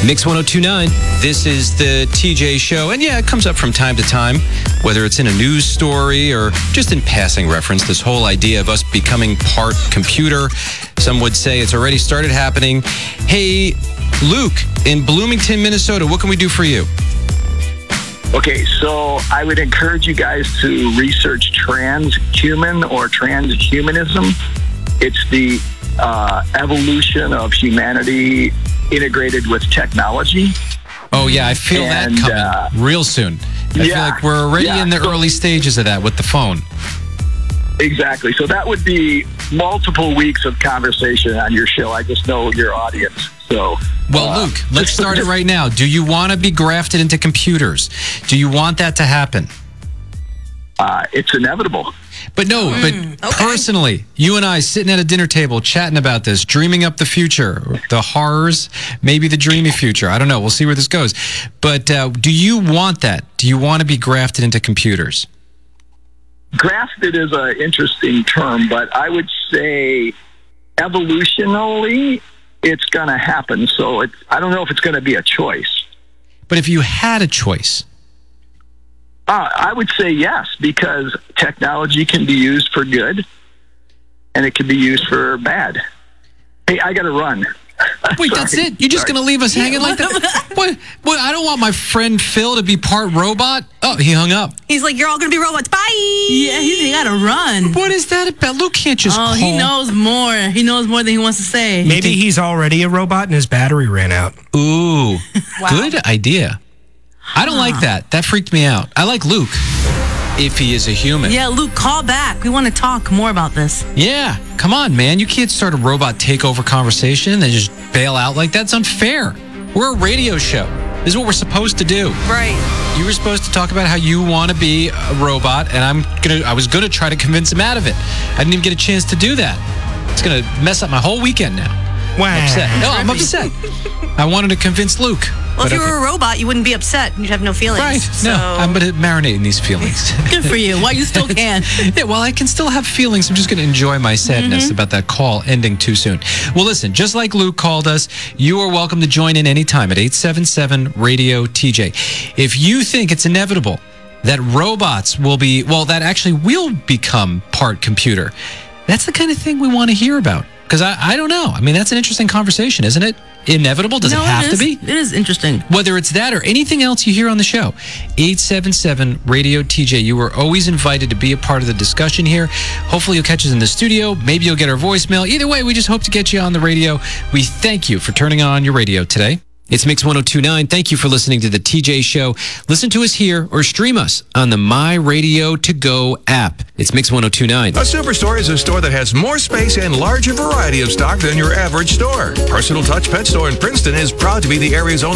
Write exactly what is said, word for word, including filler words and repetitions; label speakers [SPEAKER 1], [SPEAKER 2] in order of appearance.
[SPEAKER 1] Mix one oh two point nine. This is the T J Show. And yeah, it comes up from time to time, whether it's in a news story or just in passing reference, this whole idea of us becoming part computer. Some would say it's already started happening. Hey, Luke, in Bloomington, Minnesota, what can we do for you?
[SPEAKER 2] Okay, so I would encourage you guys to research transhuman or transhumanism. It's the uh, evolution of humanity integrated with technology.
[SPEAKER 1] Oh, yeah, I feel and, that coming uh, real soon. I
[SPEAKER 2] yeah,
[SPEAKER 1] feel like we're already
[SPEAKER 2] yeah.
[SPEAKER 1] in the early stages of that with the phone.
[SPEAKER 2] Exactly. So that would be multiple weeks of conversation on your show. I just know your audience. So,
[SPEAKER 1] well,
[SPEAKER 2] uh,
[SPEAKER 1] Luke, let's start it right now. Do you want to be grafted into computers? Do you want that to happen?
[SPEAKER 2] Uh, it's inevitable.
[SPEAKER 1] But no, mm, but okay. Personally, you and I sitting at a dinner table chatting about this, dreaming up the future, the horrors, maybe the dreamy future. I don't know. We'll see where this goes. But uh, do you want that? Do you want to be grafted into computers?
[SPEAKER 2] Grafted is an interesting term, but I would say evolutionally, it's going to happen. So it's, I don't know if it's going to be a choice.
[SPEAKER 1] But if you had a choice?
[SPEAKER 2] Uh, I would say yes, because technology can be used for good, and it can be used for bad. Hey, I got to run.
[SPEAKER 1] Wait, Sorry. That's it? You're just going to leave us hanging like that? What? What? I don't want my friend Phil to be part robot. Oh, he hung up.
[SPEAKER 3] He's like, you're all going to be robots. Bye.
[SPEAKER 4] Yeah, he, he got to run.
[SPEAKER 1] What is that about? Luke can't just
[SPEAKER 4] Oh,
[SPEAKER 1] call.
[SPEAKER 4] he knows more. He knows more than he wants to say.
[SPEAKER 5] Maybe he's already a robot and his battery ran out.
[SPEAKER 1] Ooh,
[SPEAKER 3] wow.
[SPEAKER 1] Good idea. I don't huh. like that. That freaked me out. I like Luke, if he is a human.
[SPEAKER 4] Yeah, Luke, call back. We want to talk more about this.
[SPEAKER 1] Yeah, come on, man. You can't start a robot takeover conversation and then just bail out like that. That's unfair. We're a radio show. This is what we're supposed to do.
[SPEAKER 3] Right.
[SPEAKER 1] You were supposed to talk about how you want to be a robot, and I'm gonna. I was gonna try to convince him out of it. I didn't even get a chance to do that. It's gonna mess up my whole weekend now.
[SPEAKER 5] Wow.
[SPEAKER 1] I'm upset. No, I'm upset. I wanted to convince Luke.
[SPEAKER 3] Well, if you
[SPEAKER 1] okay.
[SPEAKER 3] were a robot, you wouldn't be upset. You'd have no feelings.
[SPEAKER 1] Right.
[SPEAKER 3] So.
[SPEAKER 1] No, I'm going to marinate in these feelings.
[SPEAKER 4] Good for you. While you still can.
[SPEAKER 1] Yeah, well, I can still have feelings. I'm just going to enjoy my sadness mm-hmm. about that call ending too soon. Well, listen, just like Luke called us, you are welcome to join in anytime at eight seven seven radio T J. If you think it's inevitable that robots will be, well, that actually will become part computer, that's the kind of thing we want to hear about. Because I, I don't know. I mean, that's an interesting conversation, isn't it? Inevitable? Does
[SPEAKER 4] no,
[SPEAKER 1] it have
[SPEAKER 4] it
[SPEAKER 1] to be?
[SPEAKER 4] It is interesting.
[SPEAKER 1] Whether it's that or anything else you hear on the show. eight seven seven radio T J. You are always invited to be a part of the discussion here. Hopefully you'll catch us in the studio. Maybe you'll get our voicemail. Either way, we just hope to get you on the radio. We thank you for turning on your radio today. It's Mix one oh two point nine. Thank you for listening to the T J Show. Listen to us here or stream us on the My Radio To Go app. It's Mix one oh two point nine.
[SPEAKER 6] A Superstore is a store that has more space and larger variety of stock than your average store. Personal Touch Pet Store in Princeton is proud to be the area's only